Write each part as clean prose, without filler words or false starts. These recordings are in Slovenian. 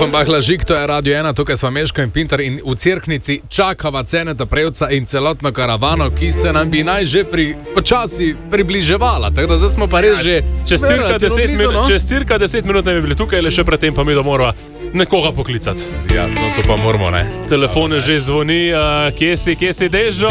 Offenbach Lažik, to je Radio 1, tukaj smo Meško in Pintar in v Cerknici čakava Ceneta Prevca in celotno karavano, ki se nam bi naj že počasi približevala. Tako da zdaj smo pa res že čez cirka 10 minut ne bi bili tukaj, le še predtem pa mi da morava nekoga poklicati. Ja, no to pa moramo, ne. Telefone že zvoni, kje si, Dežo?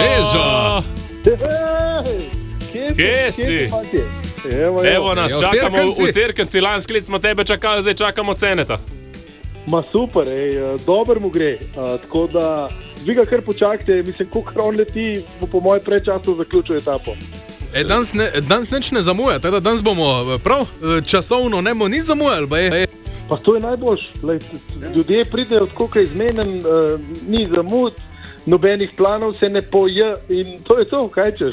Kje si? Evo nas, čakamo v Cerknici, lanski let smo tebe čakali, zdaj čakamo Ceneta. Ma super, dober mu gre, tako da vi ga kar počakajte, mislim, koliko on leti, bo po mojem predčasu zaključil etapo. Danes nič ne zamuja, tako da danes bomo prav časovno ne bomo nič zamujali. Pa to je najboljš, ljudje pridejo koliko izmenen, ni zamud, nobenih planov se ne poje in to je to, kaj češ.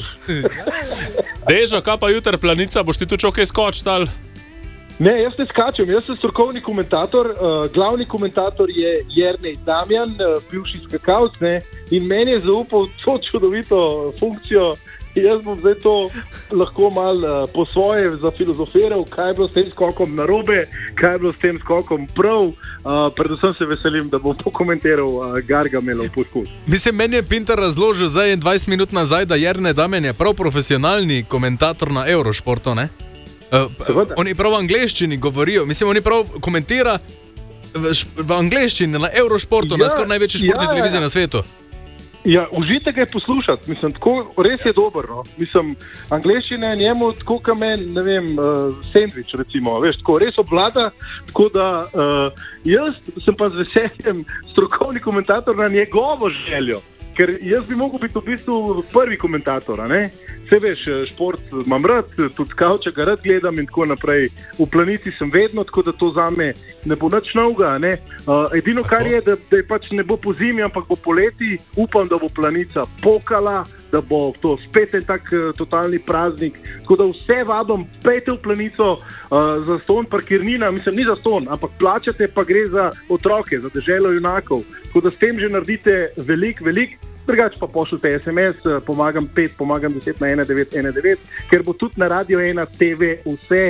Dežo, kaj pa jutr planica, boš ti tu čokaj skočiti ali? Ne, jaz ne skačem, jaz sem strokovni komentator, glavni komentator je Jernej Damjan, bivši skakalec, ne, in meni je zaupal to čudovito funkcijo. Jaz bom zdaj to lahko malo po svoje zafilozofiral, kaj je bilo s tem skokom narobe, kaj je bilo s tem skokom prav. Predvsem se veselim, da bom pokomentiral Gargamelov poskus. Mislim, meni je Pintar razložil zdaj 20 minut nazaj, da Jernej Damjan je prav profesionalni komentator na Eurošportu, ne? Oni prav v angleščini govorijo, mislim, oni prav komentira v angleščini na Eurošportu, na skoraj največji športni televiziji na svetu. Ja, užite ga je poslušati, mislim, tako res je dober, no. Mislim, angleščina je njemu tako kamen, ne vem, sendvič recimo, veš, tako res obvlada, tako da jaz sem pa z veseljem strokovni komentator na njegovo željo, ker jaz bi mogel biti v bistvu prvi komentator, a ne? Vse veš, šport imam rad, tudi kavča ga rad gledam in tako naprej. V planici sem vedno, tako da to zame ne bo nič novega, ne? Edino kar je, da je pač ne bo po zimi, ampak bo poleti, upam, da bo planica pokala, da bo to spet en tak totalni praznik. Tako da vse vabam, pejte v planico za ston parkirnina, mislim, ni za ston, ampak plačate, pa gre za otroke, za deželo junakov. Tako da s tem že naredite velik. Drugače pa pošljite SMS, pomagam 5, pomagam 10 na 1919, ker bo tudi na Radio 1 TV vse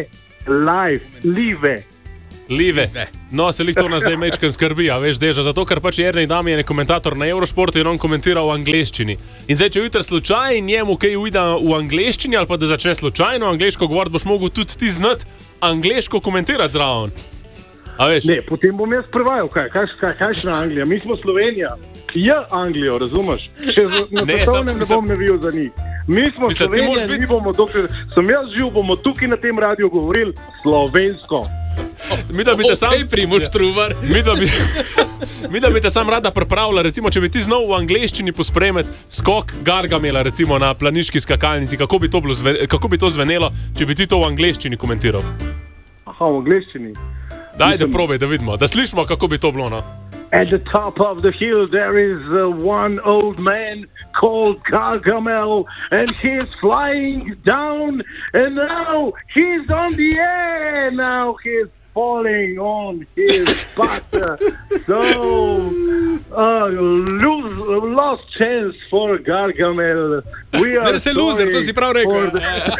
live. No, se to nas zdaj mečken skrbi, a veš, Deža, zato ker pač Jernej Damjan je komentator na Eurošportu in on komentira v angleščini. In zdaj, če jutri slučaj njemu kaj ujde v angleščini ali pa da začne slučajno angleško govoriti, boš mogel tudi ti znati angleško komentirati zraven. A veš? Ne, potem bom jaz prevajal, kakšna Anglija, mi smo Slovenija. Je Anglijo, razumeš? Če na svetovnem ne bom navijal za njih. Mi smo Slovenija, mi bomo, dokler sem jaz živ, bomo tukaj na tem radiju govorili slovensko. Mi da bi te sam Primož Trubar. Mi da bi te sam rada pripravila, recimo, če bi ti znal v angleščini pospremeti skok Gargamela, recimo, na planiški skakalnici, kako bi to zvenelo, če bi ti to v angleščini komentiral? Aha, v angleščini. Dajde, probaj, da vidimo, da slišimo, kako bi to bilo, no. At the top of the hill there is one old man called Gargamel, and he's flying down, and now he's on the air, now he's falling on his butt. So, lost chance for Gargamel. We are ne, se loser, to si prav rekel.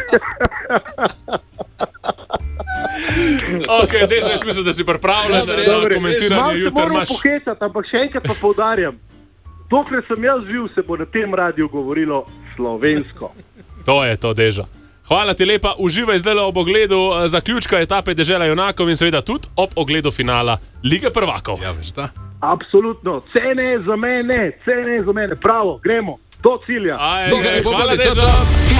Ok, Dežo, jaz mislim, da si pripravljen na komentiranje jutri. Moramo pohecati, ampak še enkrat pa poudarjam. Dokler sem jaz živ, se bo na tem radiju govorilo slovensko. To je to, Deža. Hvala ti lepa, uživaj zdaj ob ogledu zaključka etape Dežela junakov in seveda tudi ob ogledu finala Lige prvakov. Ja, veš da? Absolutno, cene za mene, pravo, gremo do cilja. Hvala, Deža.